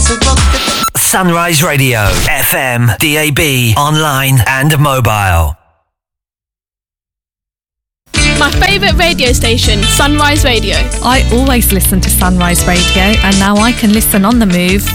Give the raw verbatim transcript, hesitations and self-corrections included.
Sunrise Radio, F M, D A B, online and mobile. My favourite radio station, Sunrise Radio. I always listen to Sunrise Radio, and now I can listen on the move